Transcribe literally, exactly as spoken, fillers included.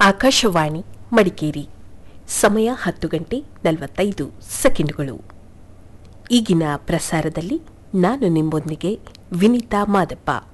ಆಕಾಶವಾಣಿ ಮಡಿಕೇರಿ. ಸಮಯ ಹತ್ತು ಗಂಟೆ ನಲವತ್ತೈದು ಸೆಕೆಂಡುಗಳು. ಈಗಿನ ಪ್ರಸಾರದಲ್ಲಿ ನಾನು ನಿಮ್ಮೊಂದಿಗೆ ವಿನಿತಾ ಮಾದಪ್ಪ.